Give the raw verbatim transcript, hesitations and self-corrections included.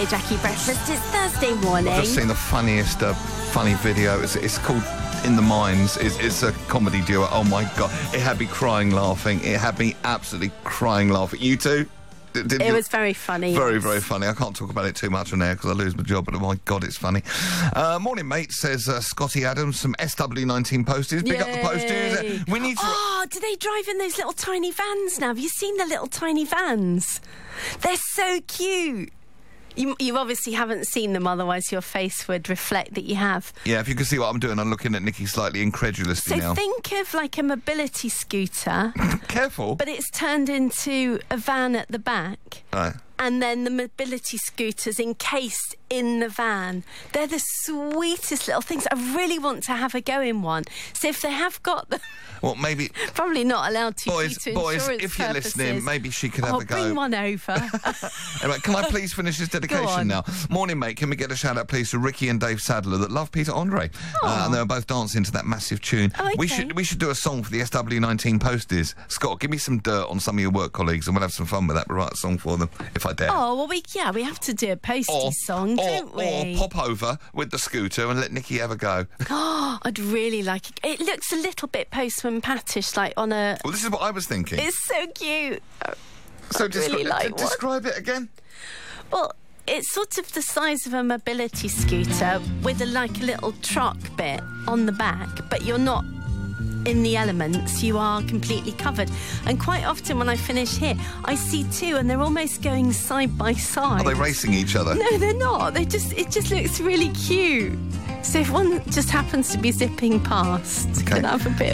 Jackie Breakfast, it's Thursday morning. I've just seen the funniest uh, funny video. It's, it's called In the Mines. It's, it's a comedy duo. Oh my God. It had me crying laughing. It had me absolutely crying laughing. You too? D- did It you? was very funny. Very, yes. very funny. I can't talk about it too much on air because I lose my job, but oh my God, it's funny. Uh, morning, mate, says uh, Scotty Adams. Some S W nineteen posters. Pick up the posters. We need to... Oh, do they drive in those little tiny vans now? Have you seen the little tiny vans? They're so cute. You, you obviously haven't seen them, otherwise your face would reflect that you have. Yeah, if you can see what I'm doing, I'm looking at Nikki slightly incredulously So now. think of like a mobility scooter, Careful. but it's turned into a van at the back. Right. And then the mobility scooters encased in the van. They're the sweetest little things. I really want to have a go in one. So if they have got them... Well, maybe... Probably not allowed to Boys, due to boys, insurance if you're purposes. listening, maybe she could have oh, a go. bring one over. Anyway, can I please finish this dedication on. now? Morning, mate. Can we get a shout-out, please, to Ricky and Dave Sadler that love Peter Andre? Uh, and they were both dancing to that massive tune. Oh, okay. We should we should do a song for the S W nineteen posties. Scott, give me some dirt on some of your work colleagues and we'll have some fun with that. We'll write a song for them, if I dare. Oh, well, we yeah, we have to do a postie Or, song, or, don't we? or pop over with the scooter and let Nikki have a go. Oh, I'd really like it. It looks a little bit Postman Pattish, like on a... Well, this is what I was thinking. It's so cute. so I'd really descri- like d- one. describe it again. Well, it's sort of the size of a mobility scooter with a, like a little truck bit on the back, but you're not in the elements, you are completely covered. And quite often when I finish here, I see two and they're almost going side by side. Are they racing each other? No, they're not. They just it just looks really cute. So if one just happens to be zipping past, Okay. could have a bit